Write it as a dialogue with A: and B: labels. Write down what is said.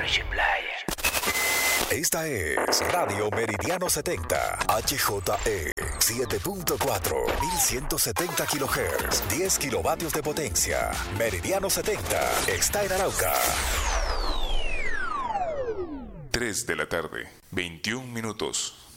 A: Noche Playa.
B: Esta es Radio Meridiano 70, HJE 7.4, 1170 kHz, 10 kilovatios de potencia. Meridiano 70 está en Arauca.
C: 3 de la tarde, 21 minutos.